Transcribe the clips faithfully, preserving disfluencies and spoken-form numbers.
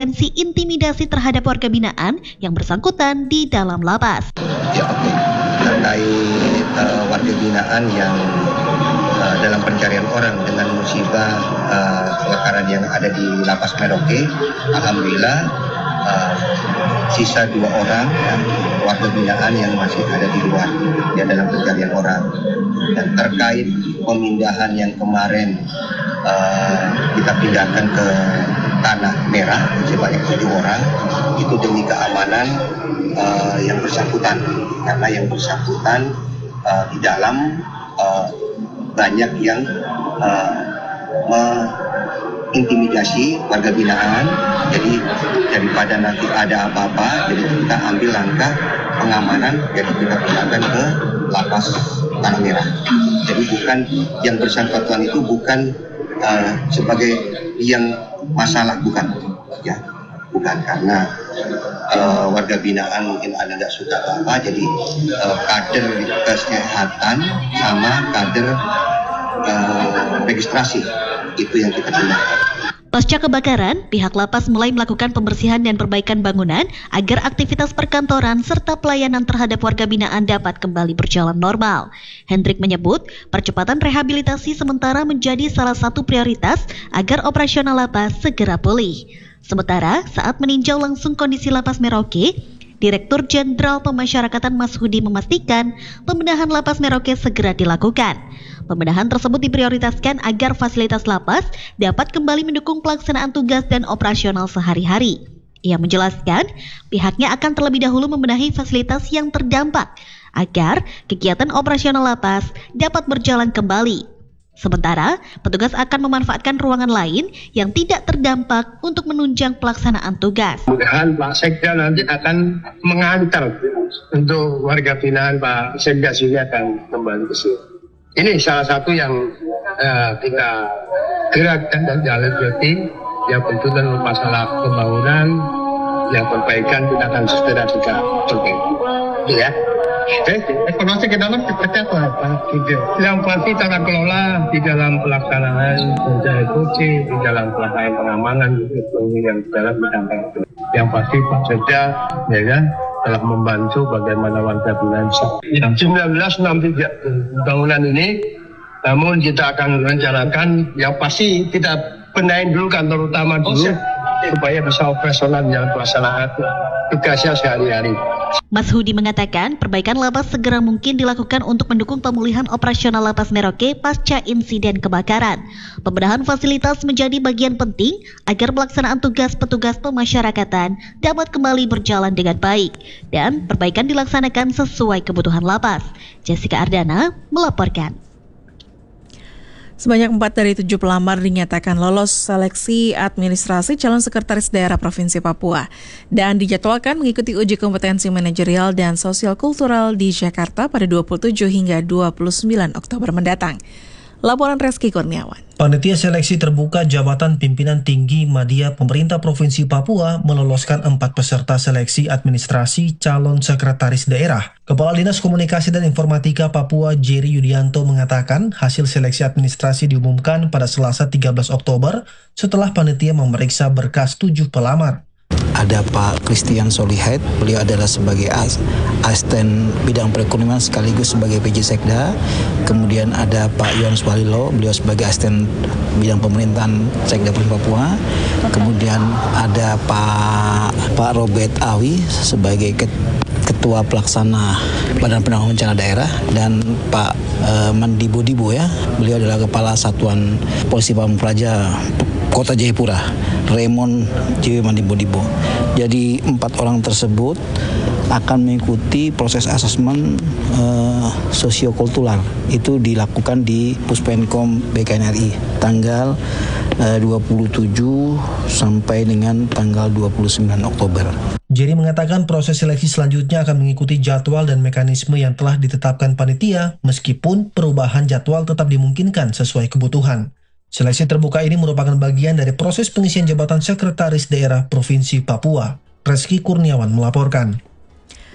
potensi intimidasi terhadap warga binaan yang bersangkutan di dalam lapas. Ya, oke. Terkait uh, warga binaan yang uh, dalam pencarian orang dengan musibah uh, kebakaran yang ada di Lapas Merauke, alhamdulillah uh, sisa dua orang ya, warga binaan yang masih ada di luar ya dalam pencarian orang. Dan terkait pemindahan yang kemarin uh, kita pindahkan ke Tanah Merah sebanyak tujuh orang, itu demi keamanan uh, yang bersangkutan, karena yang bersangkutan uh, di dalam uh, banyak yang uh, mengintimidasi warga binaan. Jadi daripada nanti ada apa-apa, jadi kita ambil langkah pengamanan, jadi kita pindahkan ke Lapas Tanah Merah. Jadi bukan yang bersangkutan itu bukan uh, sebagai yang masalah, bukan ya, bukan karena uh, warga binaan mungkin ada tidak suka apa, jadi uh, kader kesehatan sama kader uh, registrasi itu yang kita pindahkan. Pasca kebakaran, pihak lapas mulai melakukan pembersihan dan perbaikan bangunan agar aktivitas perkantoran serta pelayanan terhadap warga binaan dapat kembali berjalan normal. Hendrik menyebut, percepatan rehabilitasi sementara menjadi salah satu prioritas agar operasional lapas segera pulih. Sementara, saat meninjau langsung kondisi Lapas Merauke, Direktur Jenderal Pemasyarakatan Mashudi memastikan pembenahan Lapas Merauke segera dilakukan. Pembenahan tersebut diprioritaskan agar fasilitas lapas dapat kembali mendukung pelaksanaan tugas dan operasional sehari-hari. Ia menjelaskan, pihaknya akan terlebih dahulu membenahi fasilitas yang terdampak agar kegiatan operasional lapas dapat berjalan kembali. Sementara, petugas akan memanfaatkan ruangan lain yang tidak terdampak untuk menunjang pelaksanaan tugas. Mudah-mudahan Pak Sekda nanti akan mengantar untuk warga binaan Pak Sekda sini akan kembali ke sini. Ini salah satu yang uh, kita gerakkan dan jalan berarti yang tentu dalam masalah pembangunan, yang perbaikan kita akan segera kita perbaiki. Ya. Oke, evaluasi ke dalam seperti apa? Yang pasti tata kelola di dalam pelaksanaan pencarian kunci, di dalam pelaksanaan pengamanan yang dalam bidang itu. Yang pasti Pak Sekda, ya kan, telah membantu bagaimana warga binaan. seribu sembilan ratus enam puluh tiga bangunan ini, namun kita akan rencanakan yang pasti kita benahin dulu kantor utama dulu, supaya bisa operasional yang pelaksanaan tugasnya sehari-hari. Mashudi mengatakan perbaikan lapas segera mungkin dilakukan untuk mendukung pemulihan operasional Lapas Merauke pasca insiden kebakaran. Pembenahan fasilitas menjadi bagian penting agar pelaksanaan tugas petugas pemasyarakatan dapat kembali berjalan dengan baik dan perbaikan dilaksanakan sesuai kebutuhan lapas. Jessica Ardana melaporkan. Sebanyak empat dari tujuh pelamar dinyatakan lolos seleksi administrasi calon sekretaris daerah Provinsi Papua dan dijadwalkan mengikuti uji kompetensi manajerial dan sosial kultural di Jakarta pada dua puluh tujuh hingga dua puluh sembilan Oktober mendatang. Laporan Reski Kurniawan. Panitia seleksi terbuka jabatan pimpinan tinggi Madya Pemerintah Provinsi Papua meloloskan empat peserta seleksi administrasi calon sekretaris daerah. Kepala Dinas Komunikasi dan Informatika Papua Jerry Yudianto mengatakan hasil seleksi administrasi diumumkan pada Selasa tiga belas Oktober setelah panitia memeriksa berkas tujuh pelamar. Ada Pak Christian Solihet, beliau adalah sebagai as, asisten bidang perekonomian sekaligus sebagai P J Sekda. Kemudian ada Pak Yohanes Walilo, beliau sebagai asisten bidang pemerintahan Sekda Provinsi Papua. Kemudian ada Pak Pak Robert Awi sebagai Ketua Pelaksana Badan Penanggulangan Bencana Daerah, dan Pak uh, Mandibo Dibo ya, beliau adalah Kepala Satuan Polisi Pamung Praja Kota Jayapura, Raymond J. Mandibo Dibo. Jadi empat orang tersebut akan mengikuti proses asesmen uh, sosiokultural. Itu dilakukan di Puspenkom B K N R I tanggal uh, dua puluh tujuh sampai dengan tanggal dua puluh sembilan Oktober. Jerry mengatakan proses seleksi selanjutnya akan mengikuti jadwal dan mekanisme yang telah ditetapkan panitia, meskipun perubahan jadwal tetap dimungkinkan sesuai kebutuhan. Seleksi terbuka ini merupakan bagian dari proses pengisian jabatan Sekretaris Daerah Provinsi Papua. Reski Kurniawan melaporkan.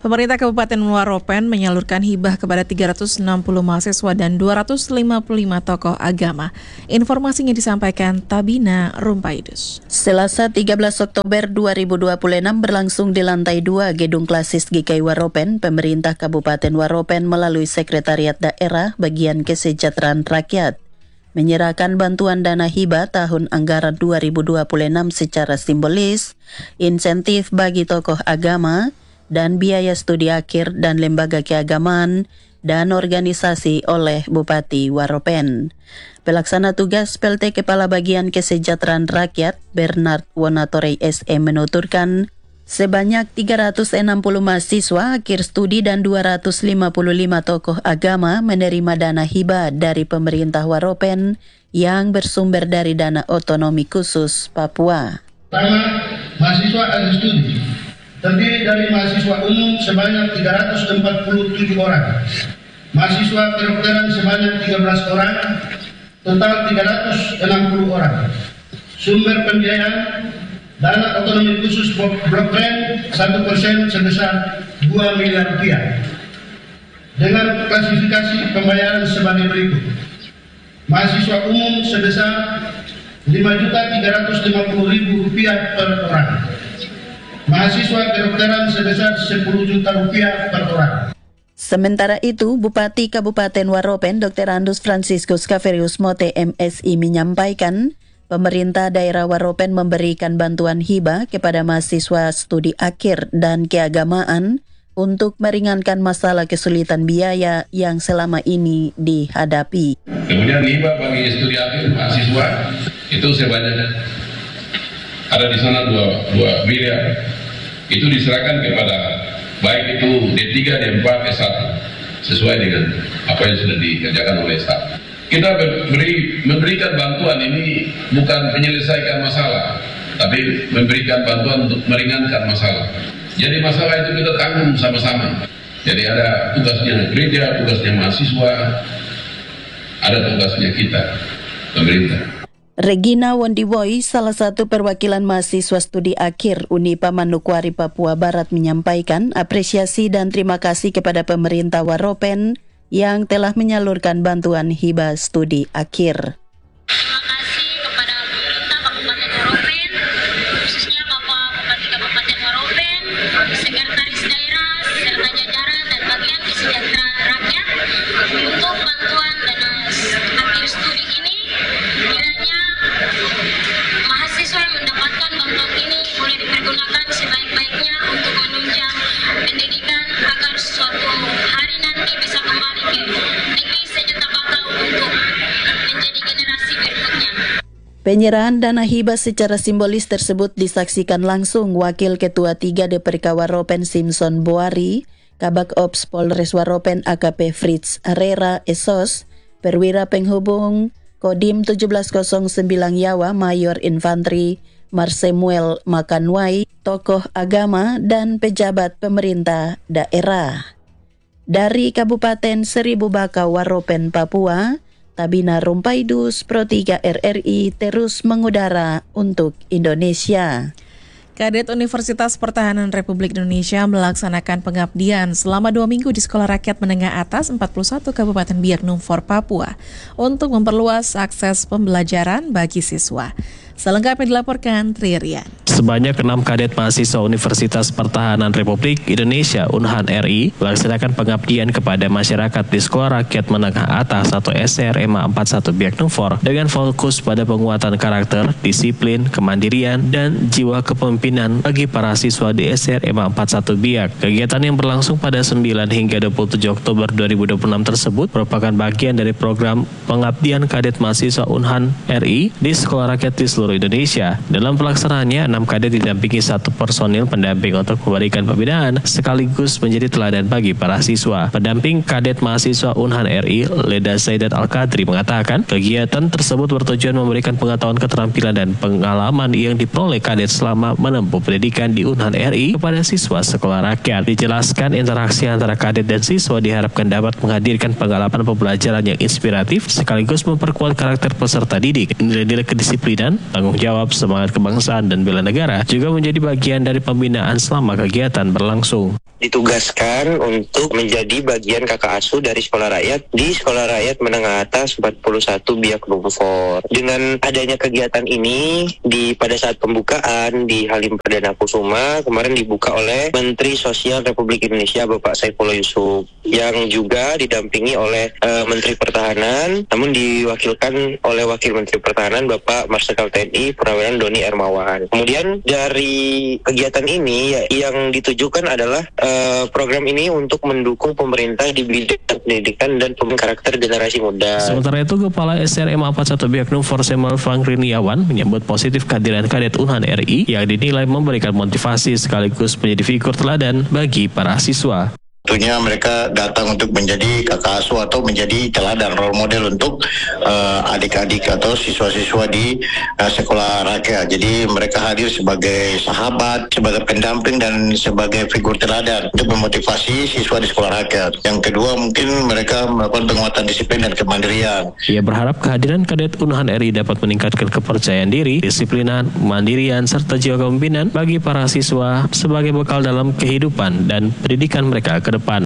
Pemerintah Kabupaten Waropen menyalurkan hibah kepada tiga ratus enam puluh mahasiswa dan dua ratus lima puluh lima tokoh agama. Informasinya disampaikan Tabina Rumpaidus. Selasa tiga belas Oktober dua ribu dua puluh enam berlangsung di lantai dua Gedung Klasis G K I Waropen, pemerintah Kabupaten Waropen melalui Sekretariat Daerah Bagian Kesejahteraan Rakyat menyerahkan bantuan dana hibah tahun anggaran dua ribu dua puluh enam secara simbolis, insentif bagi tokoh agama, dan biaya studi akhir dan lembaga keagamaan dan organisasi oleh Bupati Waropen. Pelaksana tugas P L T Kepala Bagian Kesejahteraan Rakyat Bernard Wonatorei S M menuturkan sebanyak tiga ratus enam puluh mahasiswa akhir studi dan dua ratus lima puluh lima tokoh agama menerima dana hibah dari pemerintah Waropen yang bersumber dari dana otonomi khusus Papua. Pertama, mahasiswa akhir studi terdiri dari mahasiswa umum sebanyak tiga ratus empat puluh tujuh orang, mahasiswa kedokteran sebanyak tiga belas orang, total tiga ratus enam puluh orang. Sumber pembiayaan dana otonomi khusus Blok Rem satu persen sebesar dua miliar rupiah. Dengan klasifikasi pembayaran sebagai berikut. Mahasiswa umum sebesar lima juta tiga ratus lima puluh ribu rupiah per orang. Mahasiswa kedokteran sebesar sepuluh juta rupiah per orang. Sementara itu, Bupati Kabupaten Waropen Doktor Andus Franciscus Kaverius Mote M Si menyampaikan, pemerintah daerah Waropen memberikan bantuan hibah kepada mahasiswa studi akhir dan keagamaan untuk meringankan masalah kesulitan biaya yang selama ini dihadapi. Kemudian hibah bagi studi akhir mahasiswa itu sebanyak ada di sana dua miliar, itu diserahkan kepada baik itu D tiga, D empat, S satu sesuai dengan apa yang sudah dikerjakan oleh staf. Kita beri, memberikan bantuan ini bukan menyelesaikan masalah, tapi memberikan bantuan untuk meringankan masalah. Jadi masalah itu kita tanggung sama-sama. Jadi ada tugasnya gereja, tugasnya mahasiswa, ada tugasnya kita, pemerintah. Regina Wondiwoy, salah satu perwakilan mahasiswa studi akhir Unipa Manokwari Papua Barat menyampaikan apresiasi dan terima kasih kepada pemerintah Waropen yang telah menyalurkan bantuan hibah studi akhir. Terima kasih kepada pemerintah Kabupaten Waropen, khususnya Bapak Bupati Kabupaten Waropen, Sekretaris Daerah, serta jajaran dan Bagian Kesejahteraan Rakyat untuk bantuan dana akhir studi ini. Kiranya mahasiswa yang mendapatkan bantuan ini boleh dipergunakan sebaik-baiknya untuk menunjang pendidikan agar suatu hari nanti bisa kembali ke negeri sejuta bakau untuk menjadi generasi berikutnya. Penyerahan dana hibah secara simbolis tersebut disaksikan langsung Wakil Ketua tiga D P R K Waropen Simpson Boari, Kabak Ops Polres Waropen A K P Fritz Herrera Esos, Perwira Penghubung Kodim tujuh belas nol sembilan Yawa Mayor Infantri Marsemuel Makanwai, tokoh agama dan pejabat pemerintah daerah. Dari Kabupaten Seribu Bakau Waropen Papua, Tabina Rumpaidus Pro tiga R R I terus mengudara untuk Indonesia. Kadet Universitas Pertahanan Republik Indonesia melaksanakan pengabdian selama dua minggu di Sekolah Rakyat Menengah Atas empat puluh satu Kabupaten Biak Numfor, Papua untuk memperluas akses pembelajaran bagi siswa. Selengkapnya dilaporkan Tririan. Sebanyak enam kadet mahasiswa Universitas Pertahanan Republik Indonesia U N H A N R I melaksanakan pengabdian kepada masyarakat di Sekolah Rakyat Menengah Atas atau S R M A empat puluh satu Biak Numfor dengan fokus pada penguatan karakter, disiplin, kemandirian, dan jiwa kepemimpinan bagi para siswa di S R M A empat puluh satu Biak. Kegiatan yang berlangsung pada sembilan hingga dua puluh tujuh Oktober dua ribu dua puluh enam tersebut merupakan bagian dari program pengabdian kadet mahasiswa U N H A N R I di Sekolah Rakyat di seluruh Indonesia. Dalam pelaksanaannya, enam kadet didampingi satu personil pendamping untuk memberikan pembinaan sekaligus menjadi teladan bagi para siswa. Pendamping kadet mahasiswa U N H A N R I, Leda Zaidat Al-Qadri mengatakan, kegiatan tersebut bertujuan memberikan pengetahuan, keterampilan, dan pengalaman yang diperoleh kadet selama menempuh pendidikan di U N H A N R I kepada siswa sekolah rakyat. Dijelaskan interaksi antara kadet dan siswa diharapkan dapat menghadirkan pengalaman pembelajaran yang inspiratif sekaligus memperkuat karakter peserta didik. Nilai-nilai kedisiplinan, tanggung jawab, semangat kebangsaan, dan bela negara juga menjadi bagian dari pembinaan selama kegiatan berlangsung. ditugaskan untuk menjadi bagian kakak asuh dari sekolah rakyat di sekolah rakyat menengah atas empat puluh satu Biak Numfor. Dengan adanya kegiatan ini di pada saat pembukaan di Halim Perdana Kusuma kemarin dibuka oleh Menteri Sosial Republik Indonesia Bapak Saifullah Yusuf yang juga didampingi oleh uh, Menteri Pertahanan, namun diwakilkan oleh Wakil Menteri Pertahanan Bapak Marsikal T N I Purnaweran Doni Ermawan. Kemudian dari kegiatan ini ya, yang ditujukan adalah uh, program ini untuk mendukung pemerintah di bidang pendidikan dan pembentukan karakter generasi muda. Sementara itu, Kepala S R M A empat puluh satu Biak Numfor Semal Fangriniawan menyambut positif kehadiran kadet Unhan R I yang dinilai memberikan motivasi sekaligus menjadi figur teladan bagi para siswa. Tentunya mereka datang untuk menjadi kakak asuh atau menjadi teladan role model untuk uh, adik-adik atau siswa-siswa di uh, sekolah rakyat. Jadi mereka hadir sebagai sahabat, sebagai pendamping dan sebagai figur teladan untuk memotivasi siswa di sekolah rakyat. Yang kedua mungkin mereka melakukan penguatan disiplin dan kemandirian. Ia berharap kehadiran kadet Unhan R I dapat meningkatkan kepercayaan diri, disiplinan, mandirian serta jiwa kepemimpinan bagi para siswa sebagai bekal dalam kehidupan dan pendidikan mereka ke depan.